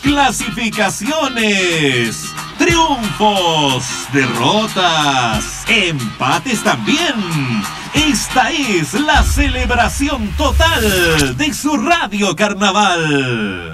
clasificaciones, triunfos, derrotas, empates también. Esta es la celebración total de su Radio Carnaval.